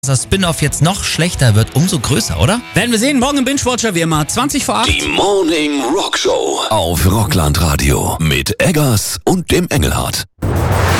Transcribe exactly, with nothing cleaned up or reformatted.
das Spin-Off jetzt noch schlechter wird, umso größer, oder? Werden wir sehen, morgen im Binge-Watcher wie immer, zwanzig vor acht. Die Morning Rock Show auf Rockland Radio mit Eggers und dem Engelhardt.